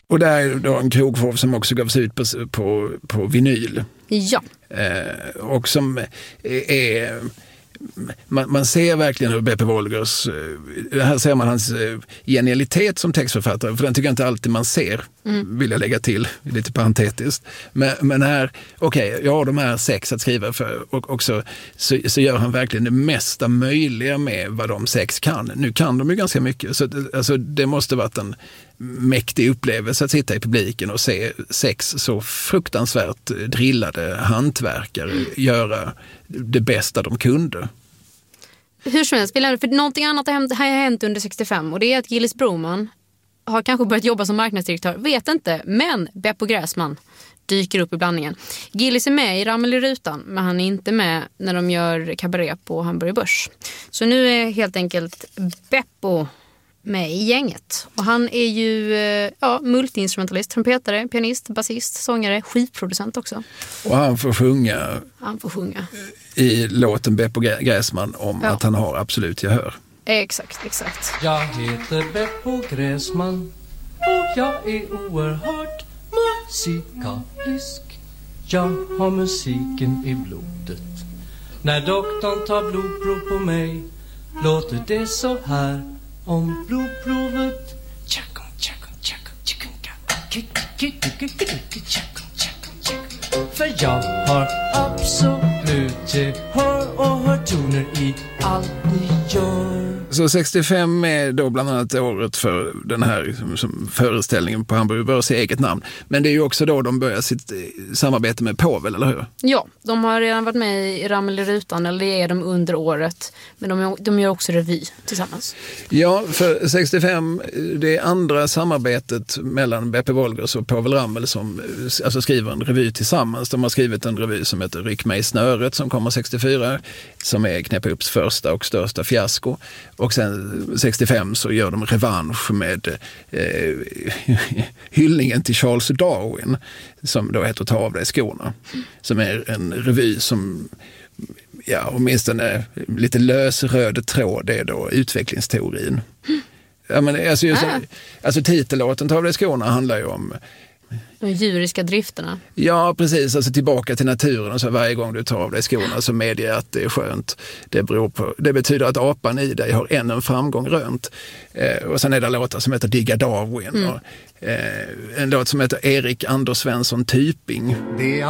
Och det är då en krogshow som också gavs ut på vinyl. Ja. Och som är... Man ser verkligen hur Beppe Wolgers, här ser man hans genialitet som textförfattare, för den tycker jag inte alltid man ser, vill jag lägga till, lite parentetiskt. Men här, de här 6 att skriva för, och också så gör han verkligen det mesta möjliga med vad de 6 kan. Nu kan de ju ganska mycket, så alltså, det måste varit en mäktig upplevelse att sitta i publiken och se 6 så fruktansvärt drillade hantverkare göra det bästa de kunde. Hur som helst, för någonting annat har hänt under 65, och det är att Gillis Broman har kanske börjat jobba som marknadsdirektör, vet inte, men Beppo Gräsman dyker upp i blandningen. Gillis är med i Rammel i rutan, men han är inte med när de gör kabaré på Hamburger Börs. Så nu är helt enkelt Beppo med i gänget. Och han är ju multiinstrumentalist, trumpetare, pianist, basist, sångare, skivproducent också. Och han får sjunga i låten Beppo Gräsman om att han har absolut gehör. Exakt. Jag heter Beppo Gräsman och jag är oerhört musikalisk. Jag har musiken i blodet. När doktorn tar blodprov på mig låter det så här om blodprovet. För jag har absolut gehör och hör toner i allt ni gör. Så 65 är då bland annat året för den här som föreställningen på Hamburger Börs i eget namn. Men det är ju också då de börjar sitt samarbete med Povel, eller hur? Ja, de har redan varit med i Rammel i rutan, eller det är de under året. Men de gör också revy tillsammans. Ja, för 65, det är andra samarbetet mellan Beppe Wolgers och Povel Ramel som alltså skriver en revy tillsammans. De har skrivit en revy som heter Ryck mig i snöret som kommer 64, som är Knäppa upps första och största fiasko. Och sen 65 så gör de revansch med hyllningen till Charles Darwin, som då heter Ta av dig skorna, som är en revy som åtminstone lite lös röd tråd, det är då utvecklingsteorin. Ja, men alltså titellåten Ta av dig skorna handlar ju om de djuriska drifterna. Ja, precis. Alltså tillbaka till naturen, och så varje gång du tar av dig skorna så medger att det är skönt. Det betyder att apan i dig har en framgång rönt. Och sen är det låtar som heter Digga Darwin och en låt som heter Erik Anders Svensson Typing.